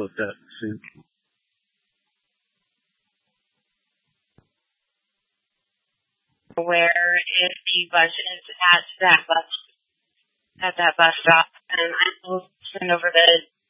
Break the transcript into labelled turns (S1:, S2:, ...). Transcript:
S1: close that soon.
S2: Where if the bus is at that bus stop, and I will send over the